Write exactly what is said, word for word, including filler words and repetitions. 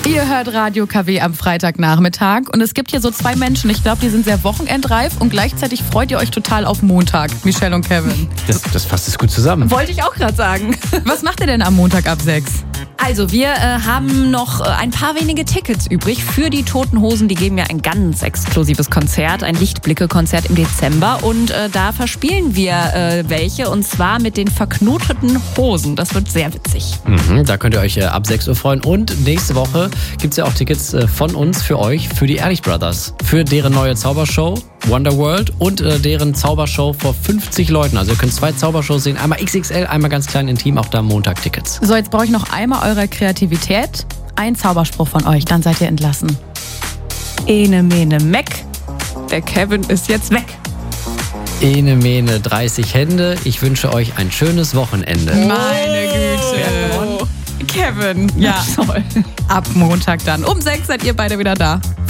Ihr hört Radio K W am Freitagnachmittag und es gibt hier so zwei Menschen, ich glaube, die sind sehr wochenendreif und gleichzeitig freut ihr euch total auf Montag, Michelle und Kevin. Das, das fasst es gut zusammen. Wollte ich auch gerade sagen. Was macht ihr denn am Montag ab sechs? Also wir äh, haben noch äh, ein paar wenige Tickets übrig für die Toten Hosen. Die geben ja ein ganz exklusives Konzert, ein Lichtblicke-Konzert im Dezember. Und äh, da verspielen wir äh, welche und zwar mit den verknoteten Hosen. Das wird sehr witzig. Mhm, da könnt ihr euch äh, ab sechs Uhr freuen. Und nächste Woche gibt es ja auch Tickets äh, von uns für euch, für die Ehrlich Brothers. Für deren neue Zaubershow Wonderworld und äh, deren Zaubershow vor fünfzig Leuten. Also ihr könnt zwei Zaubershows sehen. Einmal X X L, einmal ganz klein intim. Auch da am Montag Tickets. So, jetzt brauche ich noch einmal eure Kreativität. Ein Zauberspruch von euch, dann seid ihr entlassen. Ene mene meck, der Kevin ist jetzt weg. Ene mene dreißig Hände. Ich wünsche euch ein schönes Wochenende. Meine Güte. Kevin, ja, toll. Ab Montag dann. Um sechs seid ihr beide wieder da.